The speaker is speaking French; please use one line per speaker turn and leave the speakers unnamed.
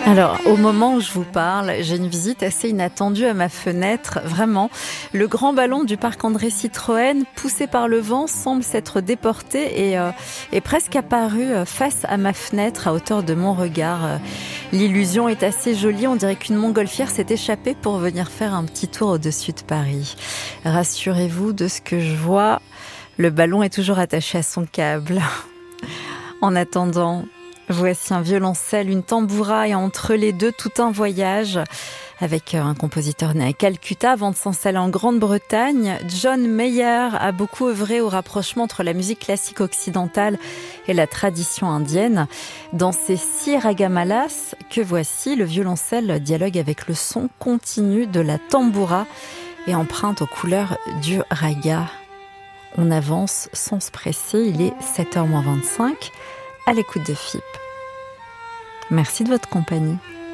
Alors, au moment où je vous parle, j'ai une visite assez inattendue à ma fenêtre. Vraiment, le grand ballon du parc André Citroën, poussé par le vent, semble s'être déporté et est presque apparu face à ma fenêtre, à hauteur de mon regard. L'illusion est assez jolie. On dirait qu'une montgolfière s'est échappée pour venir faire un petit tour au-dessus de Paris. Rassurez-vous de ce que je vois, le ballon est toujours attaché à son câble. En attendant, voici un violoncelle, une tamboura et entre les deux tout un voyage avec un compositeur né à Calcutta avant de s'installer en Grande-Bretagne. John Mayer a beaucoup œuvré au rapprochement entre la musique classique occidentale et la tradition indienne. Dans ces 6 ragamalas que voici, le violoncelle dialogue avec le son continu de la tamboura et emprunte aux couleurs du raga. On avance sans se presser, il est 7h moins 25 à l'écoute de FIP. Merci de votre compagnie.